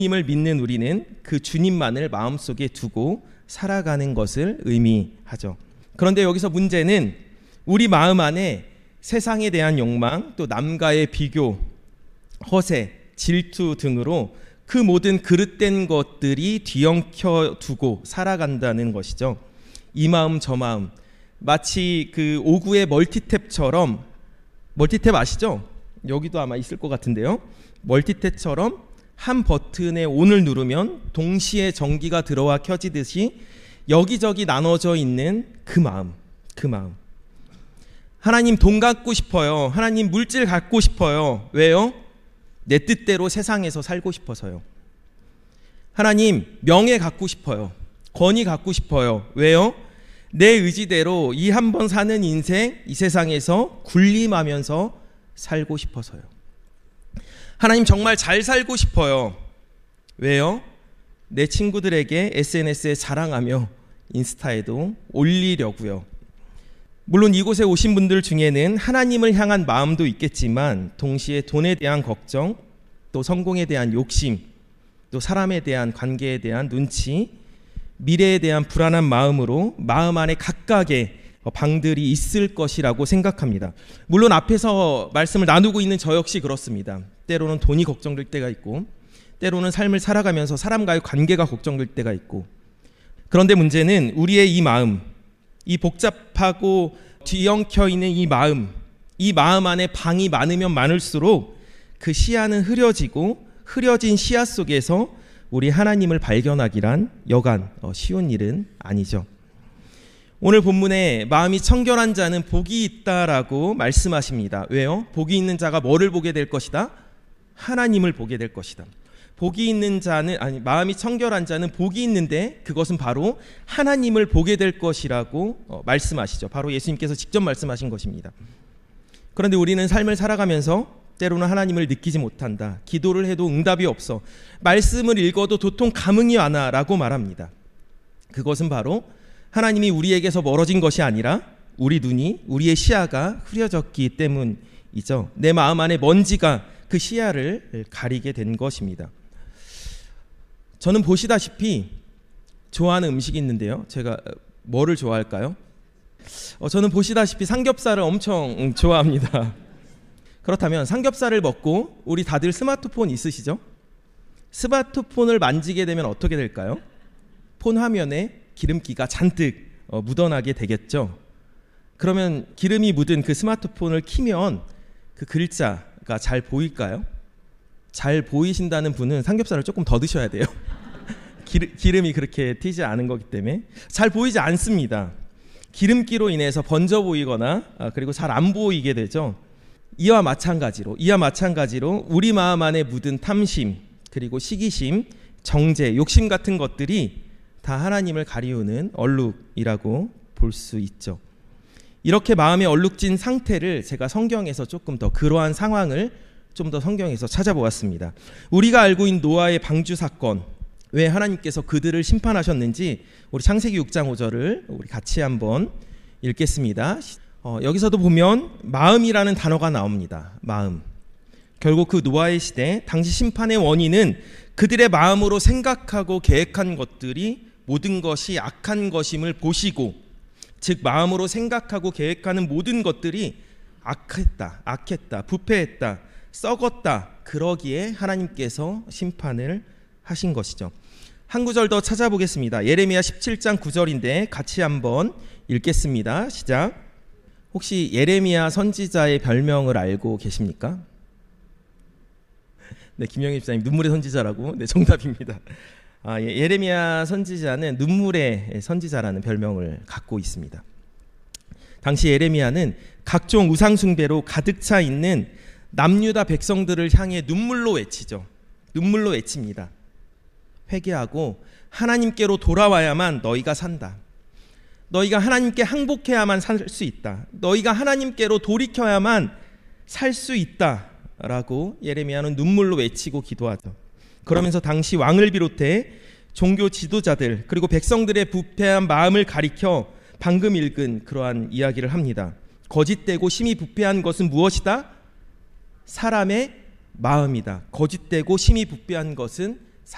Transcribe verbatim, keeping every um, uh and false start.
주님을 믿는 우리는 그 주님만을 마음속에 두고 살아가는 것을 의미하죠. 그런데 여기서 문제는 우리 마음 안에 세상에 대한 욕망, 또 남과의 비교, 허세, 질투 등으로 그 모든 그릇된 것들이 뒤엉켜 두고 살아간다는 것이죠. 이 마음 저 마음, 마치 그 오구의 멀티탭처럼, 멀티탭 아시죠? 여기도 아마 있을 것 같은데요. 멀티탭처럼 한 버튼에 온을 누르면 동시에 전기가 들어와 켜지듯이 여기저기 나눠져 있는 그 마음, 그 마음. 하나님 돈 갖고 싶어요. 하나님 물질 갖고 싶어요. 왜요? 내 뜻대로 세상에서 살고 싶어서요. 하나님 명예 갖고 싶어요. 권위 갖고 싶어요. 왜요? 내 의지대로 이 한 번 사는 인생, 이 세상에서 군림하면서 살고 싶어서요. 하나님 정말 잘 살고 싶어요. 왜요? 내 친구들에게 에스엔에스에 자랑하며 인스타에도 올리려고요. 물론 이곳에 오신 분들 중에는 하나님을 향한 마음도 있겠지만 동시에 돈에 대한 걱정, 또 성공에 대한 욕심, 또 사람에 대한 관계에 대한 눈치, 미래에 대한 불안한 마음으로 마음 안에 각각의 방들이 있을 것이라고 생각합니다. 물론 앞에서 말씀을 나누고 있는 저 역시 그렇습니다. 때로는 돈이 걱정될 때가 있고, 때로는 삶을 살아가면서 사람과의 관계가 걱정될 때가 있고, 그런데 문제는 우리의 이 마음, 이 복잡하고 뒤엉켜 있는 이 마음, 이 마음 안에 방이 많으면 많을수록 그 시야는 흐려지고, 흐려진 시야 속에서 우리 하나님을 발견하기란 여간 쉬운 일은 아니죠. 오늘 본문에 마음이 청결한 자는 복이 있다라고 말씀하십니다. 왜요? 복이 있는 자가 뭐를 보게 될 것이다? 하나님을 보게 될 것이다. 복이 있는 자는, 아니, 마음이 청결한 자는 복이 있는데 그것은 바로 하나님을 보게 될 것이라고 어, 말씀하시죠. 바로 예수님께서 직접 말씀하신 것입니다. 그런데 우리는 삶을 살아가면서 때로는 하나님을 느끼지 못한다. 기도를 해도 응답이 없어. 말씀을 읽어도 도통 감흥이 안 와라고 말합니다. 그것은 바로 하나님이 우리에게서 멀어진 것이 아니라 우리 눈이, 우리의 시야가 흐려졌기 때문이죠. 내 마음 안에 먼지가 그 시야를 가리게 된 것입니다. 저는 보시다시피 좋아하는 음식이 있는데요. 제가 뭐를 좋아할까요? 어, 저는 보시다시피 삼겹살을 엄청 좋아합니다. 그렇다면 삼겹살을 먹고 우리 다들 스마트폰 있으시죠? 스마트폰을 만지게 되면 어떻게 될까요? 폰 화면에 기름기가 잔뜩 어, 묻어나게 되겠죠. 그러면 기름이 묻은 그 스마트폰을 키면 그 글자가 잘 보일까요? 잘 보이신다는 분은 삼겹살을 조금 더 드셔야 돼요. 기름, 기름이 그렇게 튀지 않은 거기 때문에 잘 보이지 않습니다. 기름기로 인해서 번져 보이거나 아, 그리고 잘 안 보이게 되죠. 이와 마찬가지로 이와 마찬가지로 우리 마음 안에 묻은 탐심, 그리고 시기심, 정죄, 욕심 같은 것들이 다 하나님을 가리우는 얼룩이라고 볼 수 있죠. 이렇게 마음에 얼룩진 상태를 제가 성경에서 조금 더 그러한 상황을 좀 더 성경에서 찾아보았습니다. 우리가 알고 있는 노아의 방주 사건, 왜 하나님께서 그들을 심판하셨는지 우리 창세기 육 장 오 절을 우리 같이 한번 읽겠습니다. 어, 여기서도 보면 마음이라는 단어가 나옵니다. 마음. 결국 그 노아의 시대 당시 심판의 원인은 그들의 마음으로 생각하고 계획한 것들이 모든 것이 악한 것임을 보시고, 즉 마음으로 생각하고 계획하는 모든 것들이 악했다, 악했다, 부패했다, 썩었다, 그러기에 하나님께서 심판을 하신 것이죠. 한 구절 더 찾아보겠습니다. 예레미야 십칠 장 구 절인데 같이 한번 읽겠습니다. 시작. 혹시 예레미야 선지자의 별명을 알고 계십니까? 네, 김영희 집사님 눈물의 선지자라고. 네, 정답입니다. 아, 예, 예레미야 선지자는 눈물의 선지자라는 별명을 갖고 있습니다. 당시 예레미야는 각종 우상 숭배로 가득 차 있는 남유다 백성들을 향해 눈물로 외치죠. 눈물로 외칩니다. 회개하고 하나님께로 돌아와야만 너희가 산다. 너희가 하나님께 항복해야만 살 수 있다. 너희가 하나님께로 돌이켜야만 살 수 있다 라고 예레미야는 눈물로 외치고 기도하죠. 그러면서 당시 왕을 비롯해 종교 지도자들 그리고 백성들의 부패한 마음을 가리켜 방금 읽은 그러한 이야기를 합니다. 거짓되고 심히 부패한 것은 무엇이다? 사람의 마음이다. 거짓되고 심히 부패한 것은